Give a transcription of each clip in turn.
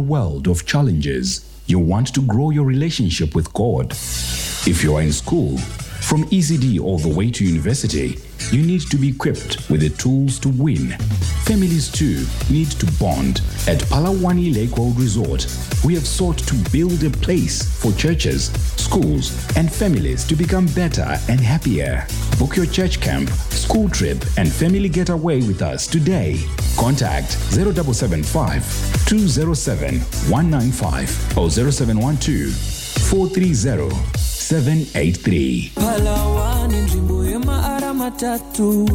world of challenges. You want to grow your relationship with God. If you are in school, from ECD all the way to university, you need to be equipped with the tools to win. Families too need to bond. At Palawani Lake Road Resort, we have sought to build a place for churches, schools, and families to become better and happier. Book your church camp, school trip, and family getaway with us today. Contact 0775 207 195 or 0712 430 783. Palawani nzimbo yema aramatatu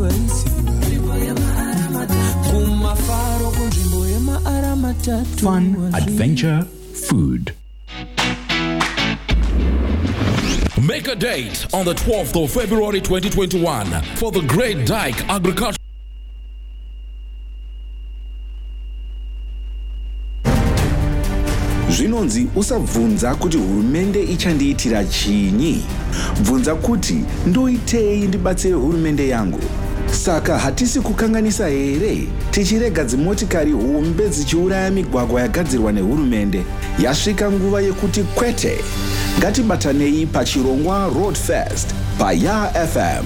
kumafaro kunzimbo yema aramatatu. Fun, adventure, food. Make a date on the 12th of February 2021 for the Great Dyke Agriculture. Zvinonzi usabvunza kuti hurumende ichandiitira chinyi. Bvunza kuti ndoitei ndibatsire hurumende yangu. Saka hatisi kukanganisa here tichirega dzimotikari hombe dzichiuraya migwagwa yagadzirwa nehurumende. Yasvika nguva yekuti kwete. Ngatibatanei pachirongwa Road Fest paYa FM.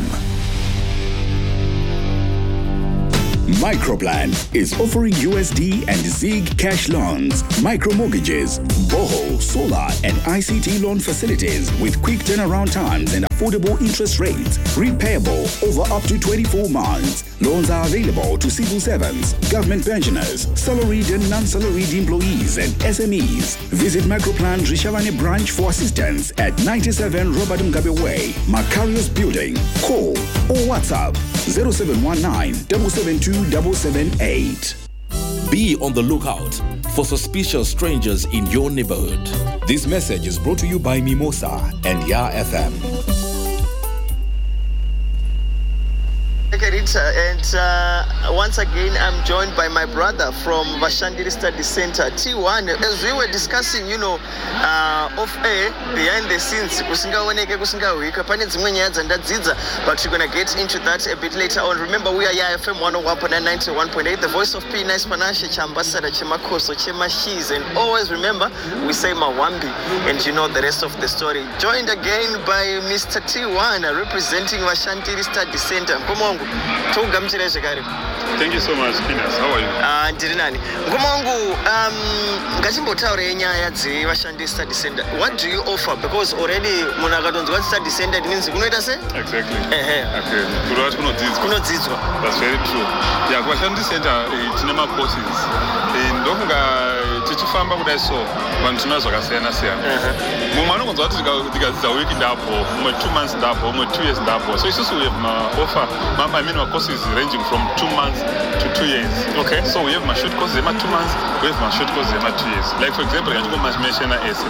Microplan is offering USD and ZIG cash loans, micro mortgages, boho, solar, and ICT loan facilities with quick turnaround times and affordable interest rates, repayable over up to 24 months. Loans are available to civil servants, government pensioners, salaried and non-salaried employees, and SMEs. Visit Microplan Rishavane branch for assistance at 97 Robert Mugabe Way, Macarius Building. Call or WhatsApp 0719 772 778. Be on the lookout for suspicious strangers in your neighborhood. This message is brought to you by Mimosa and Ya FM. And once again, I'm joined by my brother from Vashandiri Study Center, T1. As we were discussing, off air, behind the scenes, but we're going to get into that a bit later on. Remember, we are Ya FM 101.9, the voice of P. Nice Panashe, Chambasada, Chemakoso, Chemashiz, and always remember, we say Mawambi, and you know the rest of the story. Joined again by Mr. T1, representing Vashandiri Study Center. Thank you so much, Pinas. How are you? Ndiri nani. Ngomongu, ngachimbotaure nyaya dzevashandi study center. What do you offer? Because already munakatonzwa study center it means kunoita se? Exactly. Okay. Kunodzidzwa. That's very true. Yeah, Vashandi Center tinema courses. Ndokunga tichifamba kudai so vanhu tinoona zvakasiyana siyana. Mumwe anongonzwa kuti tikadzidza wiki ndapo, mumwe 2 months ndapo, mumwe 2 years ndapo. So isusu we have offer my courses ranging from 2 months to 2 years. Okay. So we have my short courses 2 months, we have my short courses 2 years. Like for example, I go mention essay.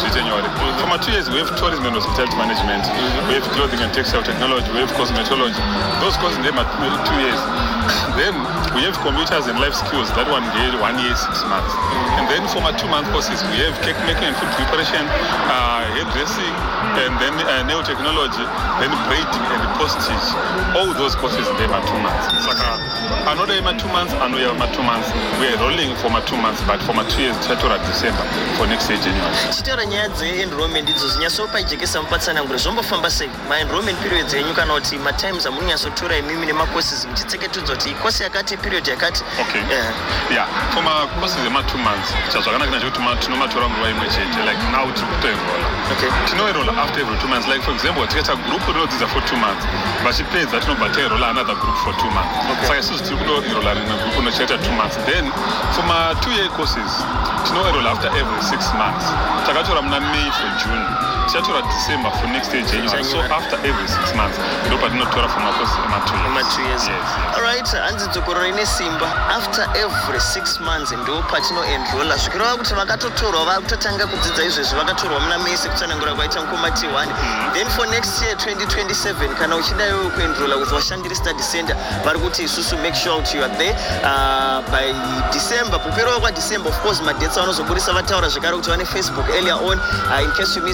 For my 2 years, we have tourism and hospitality management, we have clothing and textile technology, we have cosmetology. Those courses they are 2 years. Then we have computers and life skills. That one did 1 year, 6 months. And then for my 2-month courses, we have cake making and food preparation, hairdressing, and then nail technology, then braiding and post-stitch. All those courses they are 2 months. Another 2 months, another 2 months. We are rolling for my 2 months, but for my 2 years, Chatura December for next year January. Chitara nyadze enrollment idzo zinyasopa ijekesa mupatsana ngure zvombofamba sei ma enrollment periods yenyu kana kuti ma times amunyasotora imimi nema courses muchitseketudzwa kuti course yakati period yakati. Okay. Yeah. For my courses 2 months. Chazvakanaka kuti tinomatora nguva imwe chete. Like now tinoenrolla. Okay. Tinoenrolla after every 2 months. Like for example, tikaita group rinodzidza for 2 months. Vachipedza tinobva enrolla another group for 2 months. Okay. Saka isusu tiri kuenrolla rimwe group unochaita 2 months. Then for my 2-year courses tinoenrolla after every 6 months. Takatora muna May for June. Tichatora December for next year January. So after every 6 months ndopatinotora for my courses 2 years. Yes. All right. Anzi dzokorora ine simba after every 6 months ndopatinoenrolla zvikirova kuti vakatotorwa vakutotanga kudzidza izvezvi vakatorwa muna May sekutsanangura kwaita mukoma T1. Then for next year 2027 kana uchidayo kuenrolla with Vashandiri Study Center vari kuti isusu make sure that you are there by December. Kuperova kwa December, of course, madetsa vanozoburisa vataura zvekare kuti vane Facebook earlier on in case you miss it out.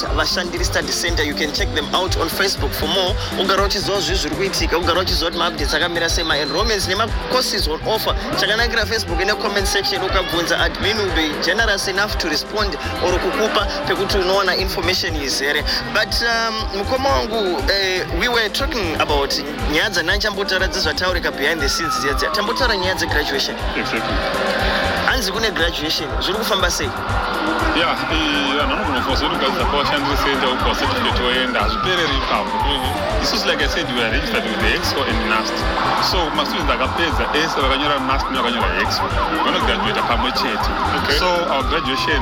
Vashandiri Study Center. You can check them out on Facebook for more. Ugarochi zozvi zviri kuitika, ugarochi zoti ma-updates akamira sei, ma-enrollments nema-courses on offer. Chakanakira Facebook in the comment section ukabvunza, admin will be generous enough to respond or kukupa pekuti unoona information izere. But mukoma wangu, we were talking about nyaya dzanachambotaura dzezvataurika behind the scenes dzedze. Tambotaura nyaya dzegraduation. Exactly. Hanzi kune graduation, zviri kufamba sei? Yeah, anonofosa kugadzira pavashandiri center uko certificate oenda hazvipereri ipapo. Isusu like I said, we are registered with the EXCO and NAST. So ma-students akapedza ese vakanyora NAST nevakanyora EXCO vanograduata pamwe chete. So our graduation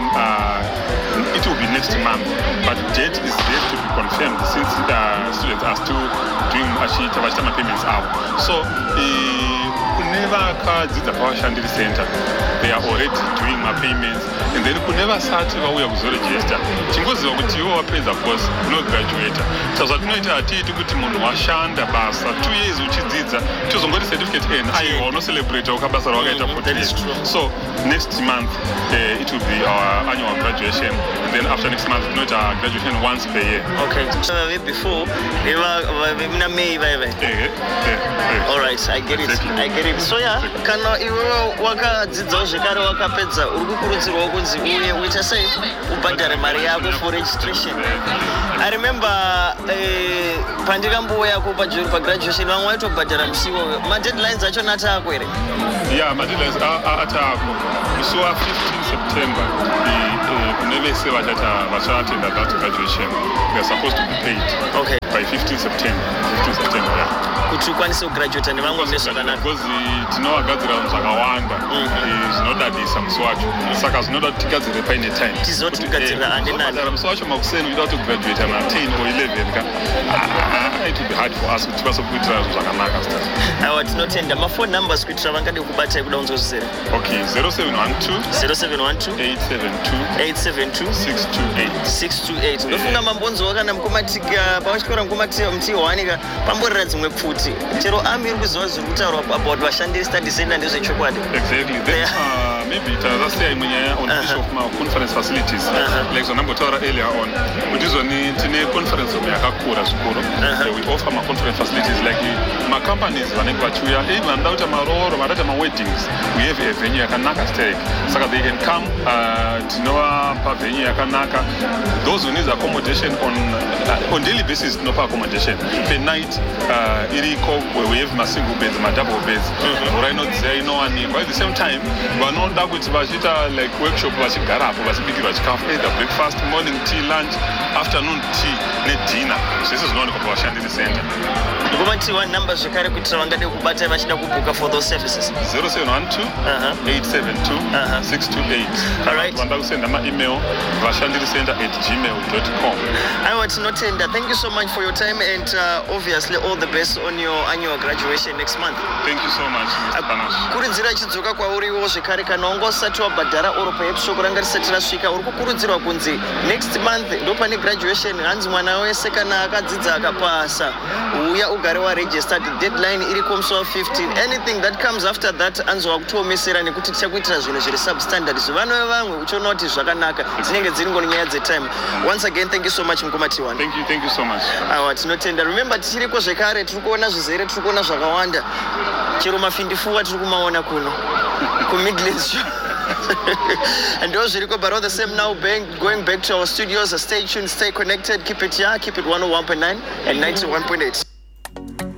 it will be next month, but date is yet to be confirmed since students are still doing vachita ma-payments avo. So kuneva akadzidza pavashandiri center, they are already doing ma-payments, and then kuneva sati vauya kuzoregister tingoziva kuti ivo wapedza course unograduata. Saka zvatinoita hatiiti kuti munhu washanda basa 2 years uchidzidza tozongoti certificate aiwa unocelebrate ukabasa rawakaita 4 years. So next month it will be our annual graduation, and then after next month tinoita graduation once per year. Okay. Before na May all right, I get it. I get it. So yeah, kana iwe wakadzidzawo zvekare wakapedza uri kukurudzirwa kunzi uye uite sei ubhadhare mari yako for registration. I remember pandikambouya kupajuru pagraduation vamwe vaitobhadhara musiwo. Ma-deadlines achona ataako here? Yeah, ma-deadlines ataako. Musi wa 15 September kune vese vachatenda that graduation, they are supposed to be paid. Okay. By 15 September, yeah. Kuti ukwanise kugraduata nevamwe vese zvakanaka. Because tinovagadzira vanhu zvakawanda zvinodadisa musi wacho, saka zvinoda kuti tigadzire paine time. Tizoti kugadzirira ande nani. Musi wacho makuseni uida kuti kugraduata na10 or 11 ka. It will be hard for us kuti tikwanise kuitira zvinhu zvakanaka. Aiwa, tinotenda. Ma-phone numbers kuitira vangade kubatai kuda unzozvisere. Okay, 0712 872 628. Ndofunga mambonzo kana mukomatika pawachikora mtiwanika pamborera dzimwe pfuti. Chero ami iri kuziva zviri kutaurwa about vashandiri study center ndezvechokwadi. Exactly. Then maybe tazasiya imwe nyaya on issue of conference facilities. Like zvandambotaura earlier on. Kuti izvoni tine conference room yakakura zvikuru. We offer ma-conference facilities like ma-companies vanenge vachiuya vanoda kuita maroro, vanoita ma-weddings. We have a venue yakanaka sterek. Saka they can come, tinovapa venue yakanaka. Those who need accommodation on daily basis, tinopa accommodation. Per night, iriko where we have ma-single beds, ma-double beds. Urainodziya inowanikwa. At the same time, vanoda kuti vachiita like workshop vachigara apo vachibikirwa chikafu, either breakfast, morning tea, lunch, afternoon tea nedinner. Zvese zvinowanikwa pavashandiri center. Ndomatiwa number zvekare kuitira vangade kubata vachida kubuka for those services. 0712 872 628. All right. Vanda kusenda ma-email vashandiricenter@gmail.com. Aiwa, tinotenda. Thank you so much for your time, and obviously all the best on your annual graduation next month. Thank you so much, Mr. Panash. Kurudzira chidzoka kwauriwo zvekare kana wanga usati wabhadhara oro paepisoko ranga risati rasvika uri kukurudzirwa kunzi next month ndo pane graduation. Hanzi mwana wese kana akadzidza akapasa uya ugare waregistered. Deadline iri musi wa 15. Anything that comes after that anzwa kutomesera nekuti tichakuitira zvinhu zviri substandard. Zvivano vevamwe uchiona kuti zvakanaka dzinenge dziri ngoni nyaya dzetime. Once again, thank you so much Mukomatiwana. Thank you so much. Awa, tinotenda. Remember tichiriko zvekare tiri kuona zvizere, tiri kuona zvakawanda. Chero mafindifuwa tiri kumaona kuno ku-Midlands show. And those who but all the same now, going back to our studios. Stay tuned, stay connected, keep it here, keep it 101.9 and 91.8.